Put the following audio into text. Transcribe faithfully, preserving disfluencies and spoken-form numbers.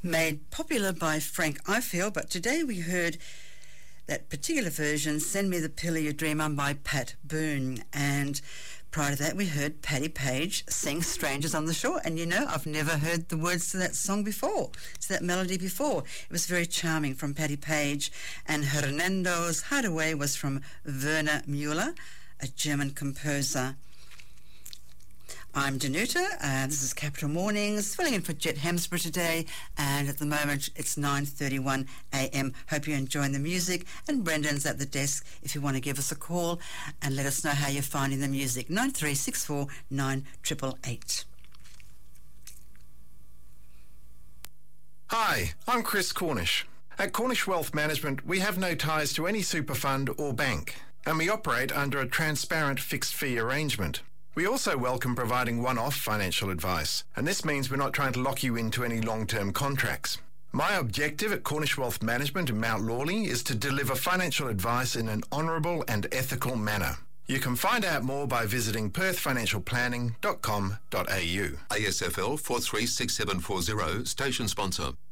Made popular by Frank Ifield, but today we heard that particular version, Send Me the Pill of Your Dream On by Pat Boone. And prior to that, we heard Patti Page sing Strangers on the Shore. And you know, I've never heard the words to that song before, to that melody before. It was very charming from Patti Page. And Hernando's Hideaway was from Werner Müller, a German composer. I'm Danuta, uh, this is Capital Mornings, filling in for Jet Hemsborough today, and at the moment it's nine thirty-one a m. Hope you're enjoying the music, and Brendan's at the desk if you want to give us a call and let us know how you're finding the music. nine three six four nine eight eight eight. Hi, I'm Chris Cornish. At Cornish Wealth Management, we have no ties to any super fund or bank, and we operate under a transparent fixed fee arrangement. We also welcome providing one-off financial advice, and this means we're not trying to lock you into any long-term contracts. My objective at Cornish Wealth Management in Mount Lawley is to deliver financial advice in an honourable and ethical manner. You can find out more by visiting perth financial planning dot com dot a u. A S F L four three six seven four zero, station sponsor.